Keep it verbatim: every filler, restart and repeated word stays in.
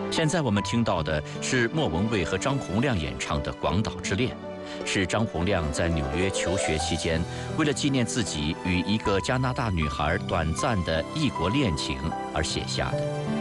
现在我们听到的是莫文蔚和张洪量演唱的《广岛之恋》，是张洪量在纽约求学期间，为了纪念自己与一个加拿大女孩短暂的异国恋情而写下的。